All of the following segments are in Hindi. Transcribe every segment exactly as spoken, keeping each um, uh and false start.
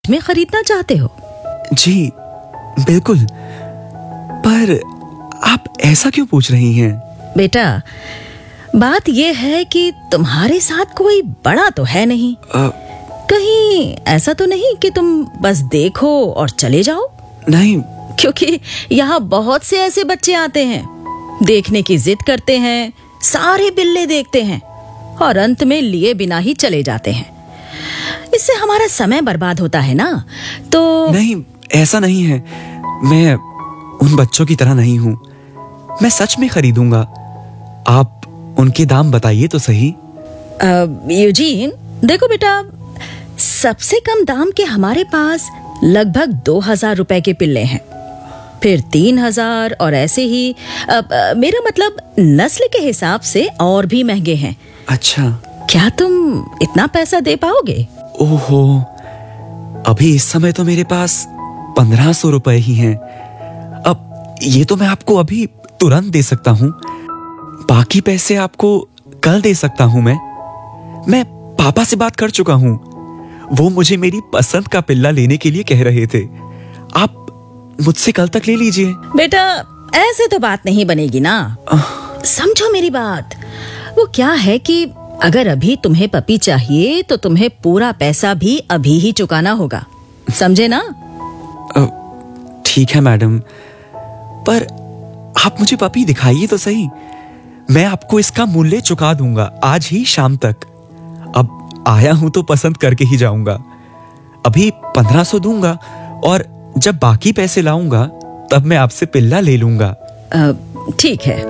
में खरीदना चाहते हो? जी बिल्कुल, पर आप ऐसा क्यों पूछ रही हैं? बेटा, बात यह है कि तुम्हारे साथ कोई बड़ा तो है नहीं। आ, कहीं ऐसा तो नहीं कि तुम बस देखो और चले जाओ? नहीं, क्योंकि यहाँ बहुत से ऐसे बच्चे आते हैं, देखने की जिद करते हैं, सारे बिल्ले देखते हैं और अंत में लिए बिना ही चले जाते हैं। इससे हमारा समय बर्बाद होता है ना। तो नहीं, ऐसा नहीं है। मैं उन बच्चों की तरह नहीं हूँ। मैं सच में खरीदूंगा। आप उनके दाम बताइए तो सही। यूजीन, देखो बेटा, सबसे कम दाम के हमारे पास लगभग दो हजार रुपए के पिल्ले हैं, फिर तीन हजार और ऐसे ही। आ, मेरा मतलब नस्ल के हिसाब से और भी महंगे हैं। अच्छा, क्या तुम इतना पैसा दे पाओगे? ओहो, अभी इस समय तो मेरे पास पंद्रह सौ रुपए ही हैं। अब ये तो मैं आपको अभी तुरंत दे सकता हूँ, बाकी पैसे आपको कल दे सकता हूँ। मैं मैं पापा से बात कर चुका हूँ। वो मुझे मेरी पसंद का पिल्ला लेने के लिए कह रहे थे। आप मुझसे कल तक ले लीजिए। बेटा, ऐसे तो बात नहीं बनेगी ना। समझो मेरी बात। वो क्या है कि अगर अभी तुम्हें पपी चाहिए तो तुम्हें पूरा पैसा भी अभी ही चुकाना होगा, समझे ना? ठीक है मैडम, पर आप मुझे पपी दिखाइए तो सही। मैं आपको इसका मूल्य चुका दूंगा आज ही शाम तक। अब आया हूं तो पसंद करके ही जाऊंगा। अभी पंद्रह सौ दूंगा और जब बाकी पैसे लाऊंगा तब मैं आपसे पिल्ला ले लूंगा। ठीक है।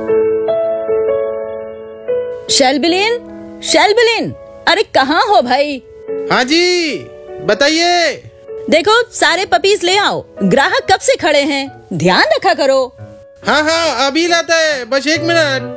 शैलबिलीन, शैलबिलीन, अरे कहाँ हो भाई? हाँ जी, बताइए। देखो, सारे पपीज ले आओ। ग्राहक कब से खड़े हैं, ध्यान रखा करो। हाँ हाँ, अभी लाता है, बस एक मिनट।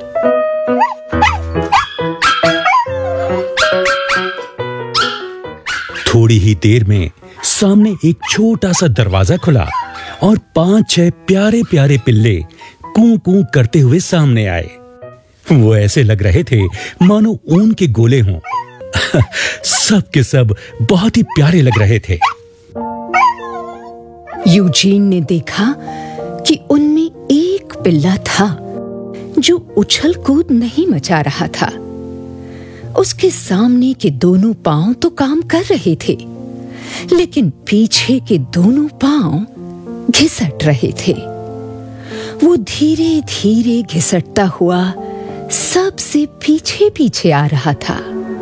थोड़ी ही देर में सामने एक छोटा सा दरवाजा खुला और पांच छह प्यारे प्यारे पिल्ले कूं कूं करते हुए सामने आए। वो ऐसे लग रहे थे मानो ऊन के गोले हों। सब के सब बहुत ही प्यारे लग रहे थे। यूजीन ने देखा कि उनमें एक पिल्ला था जो उछल कूद नहीं मचा रहा था। उसके सामने के दोनों पांव तो काम कर रहे थे, लेकिन पीछे के दोनों पांव घिसट रहे थे। वो धीरे धीरे घिसटता हुआ सबसे पीछे पीछे आ रहा था।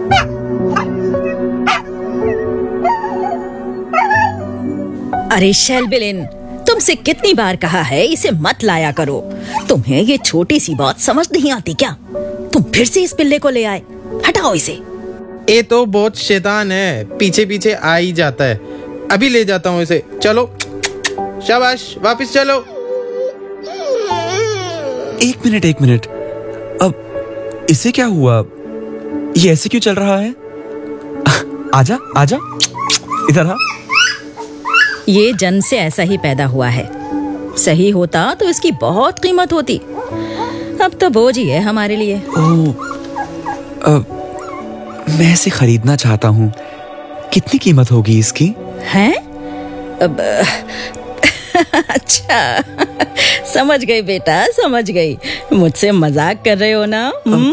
अरे शैलबिलीन, तुमसे कितनी बार कहा है इसे मत लाया करो। तुम्हें ये छोटी सी बात समझ नहीं आती क्या? तुम फिर से इस पिल्ले को ले आए। हटाओ इसे। ये तो बहुत शैतान है, पीछे पीछे आ ही जाता है। अभी ले जाता हूँ इसे। चलो, शाबाश, वापस चलो। एक मिनट एक मिनट, अब इसे क्या हुआ? ये ऐसे क्यों चल रहा है? आजा आजा, इधर आ। ये जन्म से ऐसा ही पैदा हुआ है। सही होता तो इसकी बहुत कीमत होती। अब तो बोझ ही है हमारे लिए। ओह, अब मैं इसे खरीदना चाहता हूँ। कितनी कीमत होगी इसकी? हैं? अब अच्छा, समझ गई बेटा, समझ गई। मुझसे मजाक कर रहे हो ना?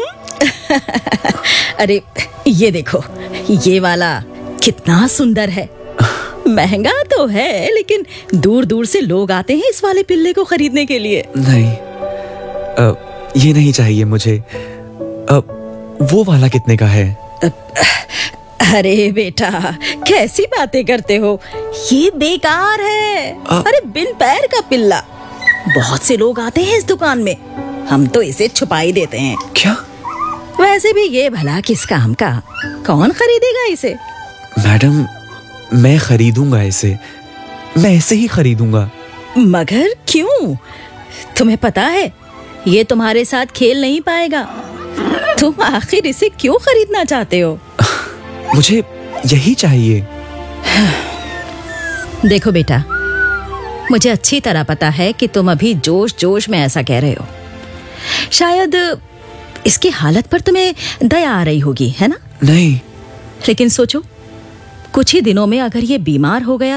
अरे ये देखो, ये वाला कितना सुंदर है। महंगा तो है, लेकिन दूर दूर से लोग आते हैं इस वाले पिल्ले को खरीदने के लिए। नहीं, अब ये नहीं चाहिए मुझे। अब वो वाला कितने का है? अरे बेटा, कैसी बातें करते हो? ये बेकार है। आ... अरे बिन पैर का पिल्ला। बहुत से लोग आते हैं इस दुकान में, हम तो इसे छुपा ही देते हैं। क्या? वैसे भी ये भला किस काम का? कौन खरीदेगा इसे? मैडम, मैं खरीदूंगा इसे। मैं ऐसे ही खरीदूंगा। मगर क्यों? तुम्हें पता है ये तुम्हारे साथ खेल नहीं पाएगा। तुम आखिर इसे क्यों खरीदना चाहते हो? मुझे यही चाहिए। देखो बेटा, मुझे अच्छी तरह पता है कि तुम अभी जोश जोश में ऐसा कह रहे हो। शायद इसकी हालत पर तुम्हें दया आ रही होगी, है ना? नहीं। लेकिन सोचो, कुछ ही दिनों में अगर ये बीमार हो गया